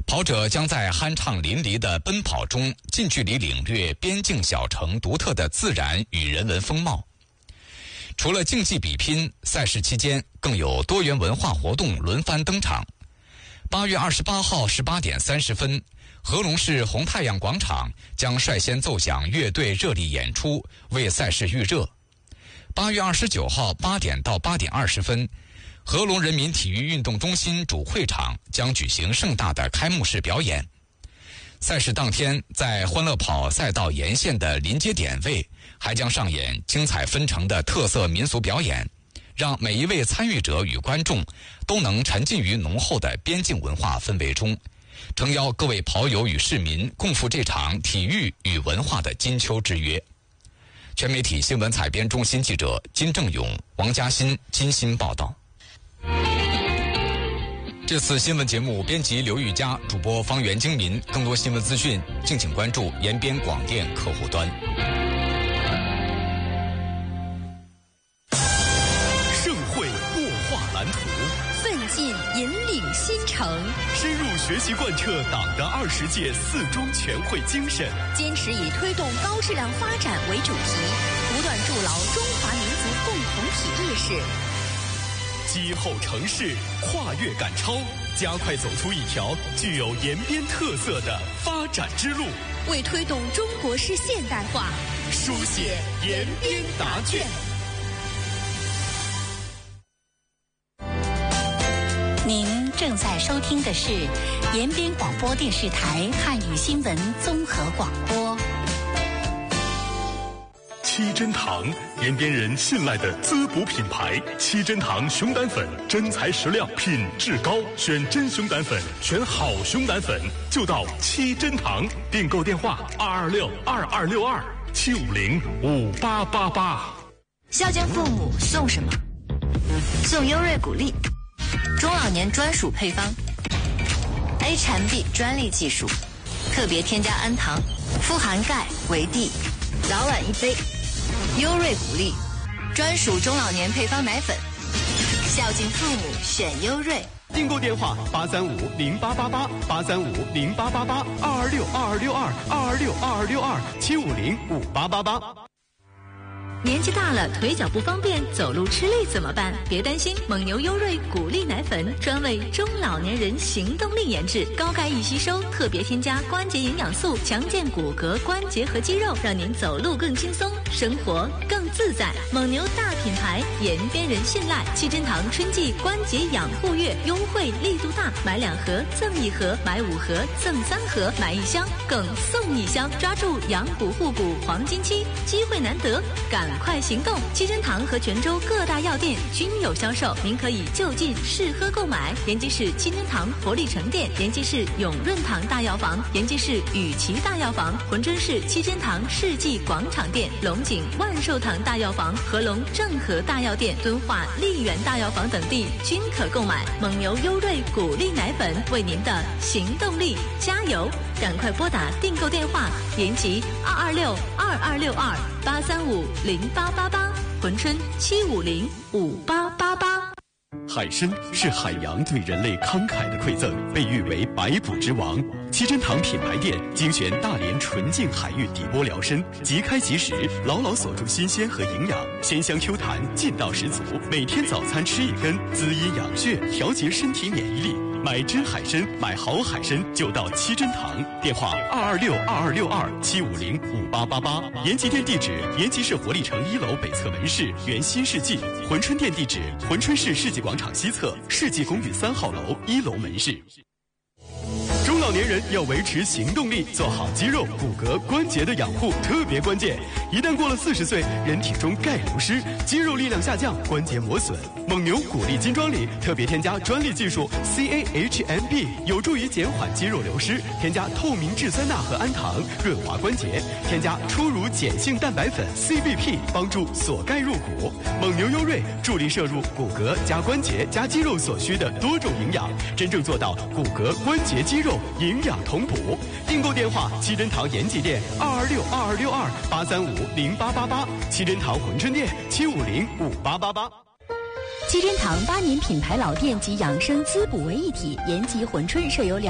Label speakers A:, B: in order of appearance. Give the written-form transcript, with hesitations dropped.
A: 跑者将在酣畅淋漓的奔跑中近距离领略边境小城独特的自然与人文风貌。除了竞技比拼，赛事期间更有多元文化活动轮番登场。8月28号18点30分，合隆市红太阳广场将率先奏响乐队热力演出，为赛事预热。8月29号8点到8点20分，合隆人民体育运动中心主会场将举行盛大的开幕式表演。赛事当天，在欢乐跑赛道沿线的临街点位，还将上演精彩纷呈的特色民俗表演，让每一位参与者与观众都能沉浸于浓厚的边境文化氛围中，诚邀各位跑友与市民共赴这场体育与文化的金秋之约。全媒体新闻采编中心记者金正勇、王嘉欣精心报道。这次新闻节目编辑刘玉佳，主播方圆精民。更多新闻资讯，敬请关注延边广电客户端。
B: 盛会擘画蓝图，
C: 奋进引领新城，
B: 深入学习贯彻党的20届4中全会精神，
C: 坚持以推动高质量发展为主题，不断筑牢中华民族共同体意识。
B: 击后城市，跨越赶超，加快走出一条具有延边特色的发展之路，
C: 为推动中国式现代化
B: 书写延边答卷。
D: 您正在收听的是延边广播电视台汉语新闻综合广播。
B: 七珍堂，延边人信赖的滋补品牌。七珍堂熊胆粉，真材实料，品质高，选真熊胆粉，选好熊胆粉，就到七珍堂。订购电话226-2262-750-5888。
E: 孝敬父母送什么？送优瑞谷粒，中老年专属配方 ，H&B 专利技术，特别添加氨糖，富含钙、维 D， 早晚一杯。优瑞谷粒，专属中老年配方奶粉，孝敬父母选优瑞。
B: 订购电话835-088-835-0888-226-2262-226-2262-750-5888。
C: 年纪大了，腿脚不方便，走路吃力怎么办？别担心，蒙牛优瑞谷粒奶粉专为中老年人行动力研制，高钙易吸收，特别添加关节营养素，强健骨骼、关节和肌肉，让您走路更轻松，生活更自在。蒙牛大品牌，延边人信赖。七珍堂春季关节养护月优惠力度大，买2盒赠1盒，买5盒赠3盒，买1箱更送1箱，抓住养骨护骨黄金期，机会难得，赶快行动！七珍堂和泉州各大药店均有销售，您可以就近试喝购买。延吉市七珍堂活力城店、延吉市永润堂大药房、延吉市雨琦大药房、珲春市七珍堂世纪广场店、龙井万寿堂大药房、合隆正和大药店、敦化丽园大药房等地均可购买。蒙牛优瑞谷粒奶粉，为您的行动力加油！赶快拨打订购电话：延吉226-2262-835-0888，珲春750-5888。
B: 海参是海洋对人类慷慨的馈赠，被誉为百补之王。七珍堂品牌店精选大连纯净海域底波疗参，即开即食，牢牢锁住新鲜和营养，鲜香 Q 弹，劲道十足。每天早餐吃1根，滋阴养血，调节身体免疫力。买真海参，买好海参就到七珍堂。电话226-2262-750-5888。延吉店地址：延吉市活力城1楼北侧门市原新世纪。珲春店地址：珲春市世纪广场西侧世纪公寓3号楼1楼门市。中老年人要维持行动力，做好肌肉、骨骼、关节的养护特别关键。一旦过了40岁，人体中钙流失，肌肉力量下降，关节磨损。蒙牛谷粒金装里特别添加专利技术 CAHMB， 有助于减缓肌肉流失。添加透明质酸钠和氨糖，润滑关节。添加初乳碱性蛋白粉 CBP， 帮助锁钙入骨。蒙牛优瑞助力摄入骨骼加关节加肌肉所需的多种营养，真正做到骨骼、关节、肌肉营养同补。订购电话：七珍堂延吉店226-2262-835-0888，七珍堂珲春店750-5888。
C: 七珍堂8年品牌老店及养生滋补为一体，延吉珲春设有